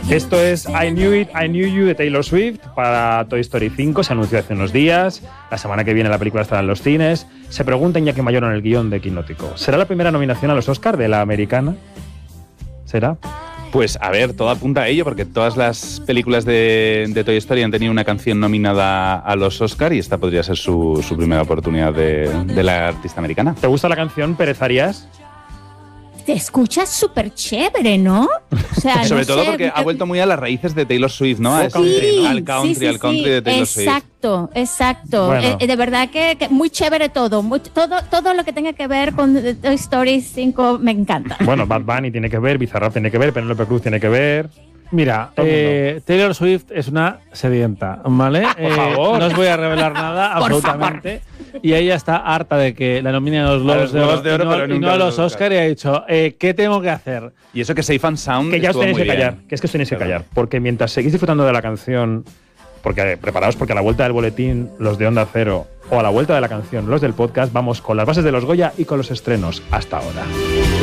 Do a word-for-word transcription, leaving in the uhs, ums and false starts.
Esto es I Knew It, I Knew You de Taylor Swift para Toy Story cinco. Se anunció hace unos días. La semana que viene la película estará en los cines. Se pregunta Iñaki Mayoro en el guión de Quinótico: ¿será la primera nominación a los Oscar de la americana? ¿Será? Pues a ver, todo apunta a ello, porque todas las películas de, de Toy Story han tenido una canción nominada a los Oscar y esta podría ser su, su primera oportunidad de, de la artista americana. ¿Te gusta la canción, Pérez Arias? Te escuchas súper chévere, ¿no? O sea, Sobre no todo sé, porque ha vuelto muy a las raíces de Taylor Swift, ¿no? A Sí, ese- al country, sí, sí, al country sí. de Taylor Swift. Exacto, exacto. Bueno. Eh, de verdad que, que muy chévere todo. Muy, todo. Todo lo que tenga que ver con Toy Story cinco me encanta. Bueno, Bad Bunny tiene que ver, Bizarrap tiene que ver, Penélope Cruz tiene que ver. Mira, Todo el eh, Taylor Swift es una sedienta, ¿vale? Ah, por favor. No os voy a revelar nada, Por absolutamente. Y ella está harta de que la nominen a los Globos de Oro, Globos de Oro, y no, pero y no nunca a a los los Oscar. Oscar, y ha dicho, eh, ¿qué tengo que hacer? Y eso que Safe and Sound Que ya os estuvo tenéis que muy callar, bien. que es que os tenéis que Claro. callar. Porque mientras seguís disfrutando de la canción, porque eh, preparaos porque a la vuelta del boletín, los de Onda Cero, o a la vuelta de la canción, los del podcast, vamos con las bases de los Goya y con los estrenos. Hasta ahora.